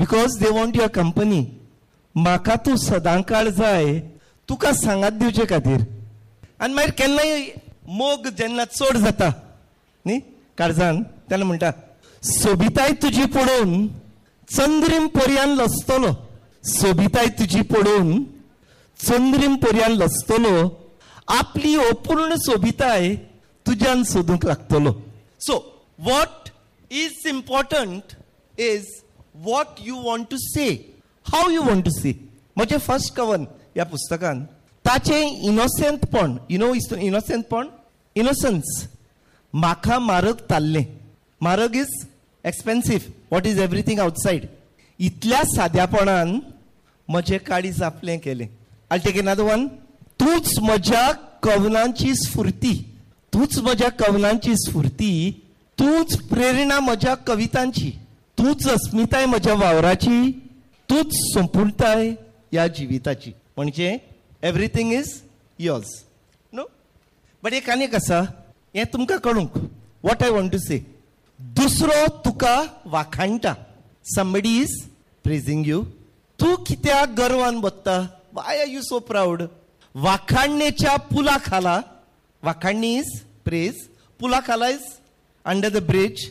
Because they want your company. म्हाका तूं सदांकाळ जाय तुका सांगात दिवचे खातीर. आनी मागीर केन्नाय मोग जेन्ना चड जाता न्ही काळजान तेन्ना म्हणटा सोबिताय तुजी पडून चंद्रीम पर्यान लसतलो. सोबिताय तुजी पडून चंद्रीम पर्यान लसतलो. आपली अपूर्ण सोबिताय तुज्यान सोदूंक लागतलो. So what is important is what you want to say, how you want to से. म्हजें फर्स्ट कवन ह्या पुस्तकान ताचें इनोसेंटपण, यू नो इनोसेंटपण, इनोसन्स म्हाका म्हारग ताल्लें. म्हारग is expensive, what is everything outside. इतल्या साद्यापणान म्हजें काळीज आपलें केलें. I take another one. तूच म्हज्या कवनांची स्फूर्ती, तूच म्हज्या कवनांची स्फूर्ती, तूच प्रेरणा म्हज्या कवितांची, तूच अस्मिताय म्हज्या वावराची, तूच संपूर्णताय ह्या जिविताची. म्हणजे everything is yours. No but एक आनीक आसा, हें तुमकां कळूंक. वॉट आय वॉन्ट टू से. दुसरो तुका वाखाणटा. Somebody is praising you. तूं कित्याक गर्वान बसता? Y R you so proud? वाखाणणेच्या पुला खाला, वाखाणणी इज प्रेज, पुला खाला इज अंडर द ब्रिज,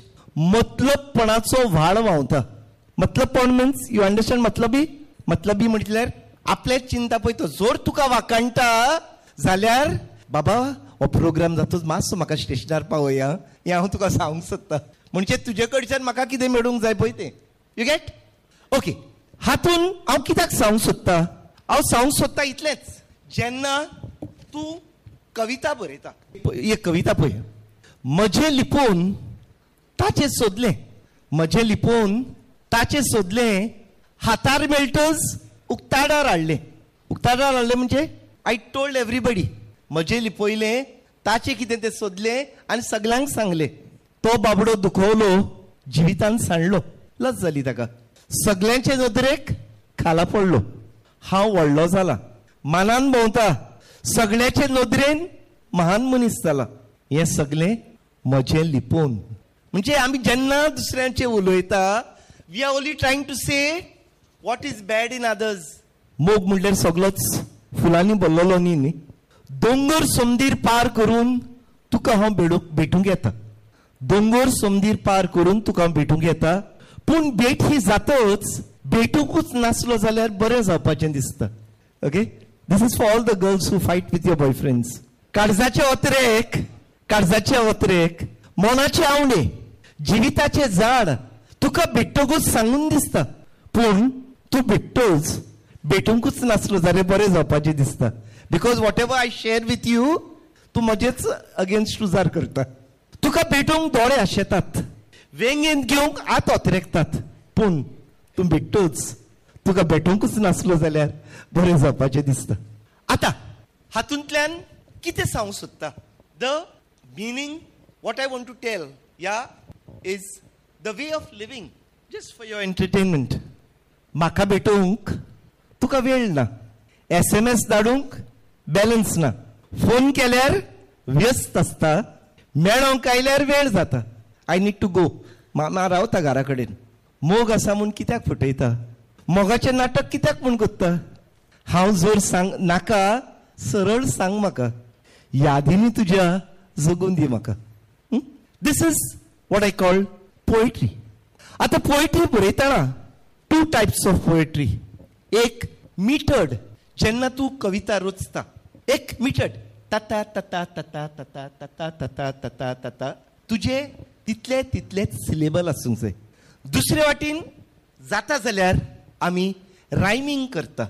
मतलबपणाचो व्हाळ व्हांवता. मतलबपण मिन्स यू अंडरस्टँड मतलबी? मतलबी म्हटल्यार आपले चिंता पळय तो. जोर तुका वाखाणटा जाल्यार बाबा हो प्रोग्राम जातोच, मातसो म्हाका स्टेशनार पावया, हें हांव तुका सांगूंक सोदता. म्हणजे तुजे कडच्यान म्हाका कितें मेळूंक जाय पळय तें. You get? ओके. हातून हांव कित्याक सांगूंक सोदता? हांव सांगूंक सोदता इतलेंच, जेन्ना तूं कविता बरयता, एक कविता पळय, म्हजें लिपोवन ताचें सोदलें, म्हजें लिपोवन ताचें सोदलें, हातार मेळटच उक्ताडार हाडलें. उक्ताडार हाडलें म्हणजे आय टोल्ड एवरीबडी. म्हजें लिपयलें, ताचें कितें तें सोदलें आनी सगळ्यांक सांगलें. तो बाबडो दुखवलो, जिवितान सांडलो. लज जाली ताका. सगळ्यांचे नदरेक खाला पडलो. हांव व्हडलो जाला, मानान भोंवता, सगळ्याचे नदरेन महान मनीस जाला. हें सगळें म्हजें लिपोवन. म्हणजे आमी जेन्ना दुसऱ्यांचे उलयता, we R only trying to say what is bad in others. मोग म्हणल्यार सगळोच फुलांनी भरलेलो न्ही. दोंगर समदीर पार करून तुका हांव भेटूंक येता. दोंगर समदीर पार करून तुका हांव भेटूंक येता. पूण भेट ही जातच भेटूंकूच नासलो जाल्यार बरें जावपाचें दिसता. Okay. This is for all the girls who fight with your boyfriends. काळजाचे ओतरेक, काळजाचे ओतरेक मोनाचे आवडे, जिविताचे झाड तुका भेटतकूच सांगून दिसता. पूण तूं भेटतोच भेटूंकूच नासलो जाल्यार बरें जावपाचें दिसता. Because what ever I share with you, तूं म्हजेच अगेन्स्ट उजार करता. तुका भेटूंक दोळे आशेतात, वेंगेन घेवंक आत ओतरेकतात. पूण तूं भेटतोच तुका भेटूंकूच नासलो जाल्यार बरें जावपाचें दिसता. आतां हातूंतल्यान कितें सांगूंक सोदता? The meaning what I want to tail या is the way of living just for your entertainment. म्हाका भेटूंक तुका वेळ ना, SMS धाडूंक बॅलन्स ना, फोन केल्यार व्यस्त आसता, मेळोंक आयल्यार वेळ जाता. I need to go. मामा रावता घरा कडेन. मोग आसा म्हूण कित्याक फटयता? मोगाचें नाटक कित्याक म्हूण कोत्ता? हांव जर सांग नाका, सरळ सांग म्हाका. यादींनी तुज्या जगून दी म्हाका. दिस is what I call poetry. आतां पोएट्री बरयतना 2 टायप्स ऑफ पोएट्री. एक मिटर्ड, जेन्ना तूं कविता रचता, एक मिटर्ड तता तता तता तता तता तता तता तता, तुजे तितलेच सिलेबल आसूंक जाय. दुसरे वाटेन जाता जाल्यार आमी रायमींग करता.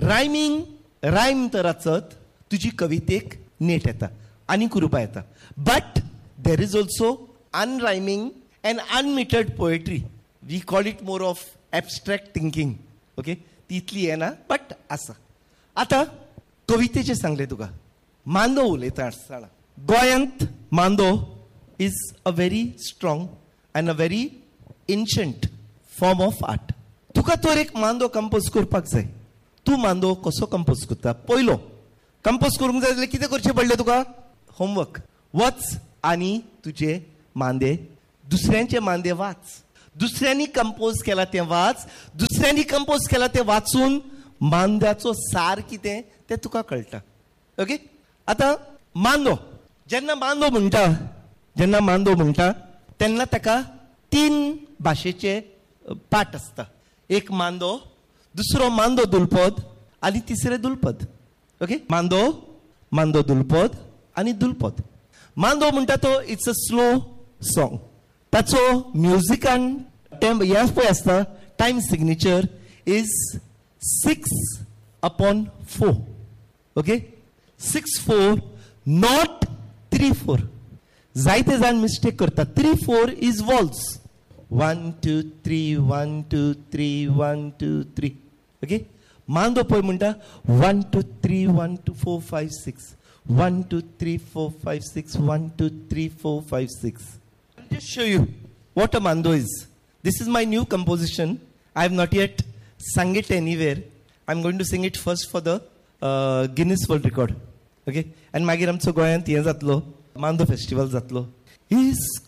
रायम तर रचत तुजी कवितेक नेट येता आनी कुरुपा येता. But there is also अनरायमींग and अनमिटर्ड poetry. We call it more of abstract thinking. Okay. तितली येना बट आसा. आतां कवितेचें सांगलें तुका. मांदो उलयता आसतना गोंयांत Mando is a very strong and a very ancient form of art. तुका तर एक मांदो कंपोज करपाक जाय. तूं मांदो कसो कंपोज करता? पयलो कंपोज करूंक जाय जाल्यार कितें करचें पडलें तुका? होमवर्क. वच आनी तुजे मांदे, दुसऱ्यांचे मांदे वाच. दुसऱ्यांनी कंपोज केला तें वाच, दुसऱ्यांनी कंपोज केला तें वाचून मांद्याचो सार कितें तें तुका कळटा. ओके. आतां मांदो जेन्ना मांदो म्हणटा तेन्ना ताका 3 भाशेचे पाठ आसता. एक मांदो, दुसरो मांदो दुलपद आनी तिसरें दुलपद. ओके. मांदो दुलपद आनी दुलपद. मांदो म्हणटा तो इट्स अ स्लो सॉंग. ताचो म्युजिकान ह्या पळय आसता time signature is 6/4. Okay. 6/4 not 3/4. जायते जाण मिस्टेक करतात. 3/4 इज वॉल्स. 1 2 3 1 2 3 1 2 3. ओके. मांदो पळय म्हणटा 1 2 3 1 2 4 5 6 1 2 3 4 5 6 1 2 3 4 5 6. I'll just show you what a mando is. This is my new composition. I have not yet sung it anywhere. I'm going to sing it first for the Guinness World Record. Okay. And मागीर आमचो गोंयांत हें जातलो Mando festival जातलो.